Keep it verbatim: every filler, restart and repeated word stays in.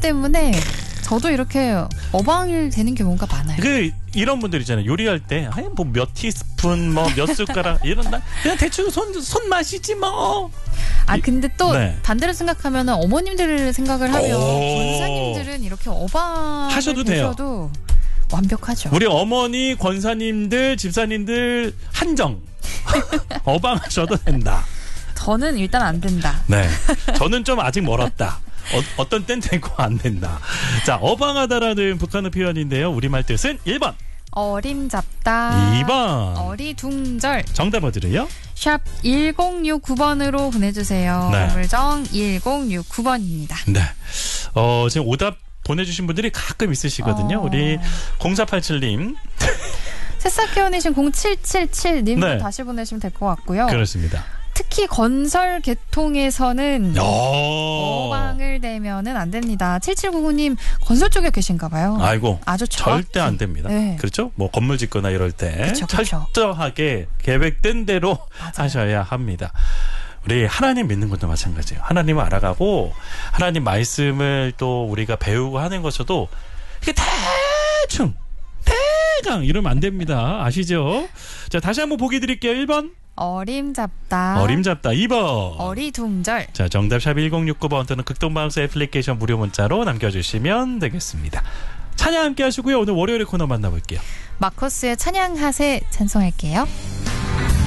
때문에 저도 이렇게 어방일 되는 경우가 많아요. 그 이런 분들 있잖아요. 요리할 때 아니 뭐 몇 티스푼 뭐 몇 숟가락 이런 나 그냥 대충 손 손 마시지 뭐. 아 근데 또 네. 반대로 생각하면 어머님들을 생각을 하면 오. 권사님들은 이렇게 어방 하셔도 돼요. 되셔도 완벽하죠. 우리 어머니, 권사님들, 집사님들 한정 어방하셔도 된다. 저는 일단 안 된다. 네, 저는 좀 아직 멀었다. 어, 어떤 땐 되고 안 된다. 자, 어방하다라는 북한어 표현인데요. 우리말 뜻은 일 번. 어림잡다. 이 번. 어리둥절. 정답 어디래요? 샵 일공육구 번으로 보내주세요. 네. 물정 일공육구 번입니다. 네. 어, 지금 오답 보내주신 분들이 가끔 있으시거든요. 어... 우리 공사팔칠 님. 새싹 키워내신 공칠칠칠 님도 네. 다시 보내시면 될 것 같고요. 그렇습니다. 특히 건설 계통에서는 오. 어방을 대면은 안 됩니다. 칠칠구구 님 건설 쪽에 계신가 봐요. 아이고. 아주 정확히. 절대 안 됩니다. 네. 그렇죠? 뭐 건물 짓거나 이럴 때 그쵸, 그쵸. 철저하게 계획된 대로 맞아요. 하셔야 합니다. 우리 하나님 믿는 것도 마찬가지예요. 하나님을 알아가고 하나님 말씀을 또 우리가 배우고 하는 것에도 이게 대충 대강 이러면 안 됩니다. 아시죠? 자, 다시 한번 보기 드릴게요. 일 번. 어림잡다. 어림잡다. 이 번. 어리둥절. 자, 정답 샵 일공육구 번 또는 극동방송 애플리케이션 무료 문자로 남겨주시면 되겠습니다. 찬양 함께 하시고요. 오늘 월요일에 코너 만나볼게요. 마커스의 찬양하세 찬송할게요.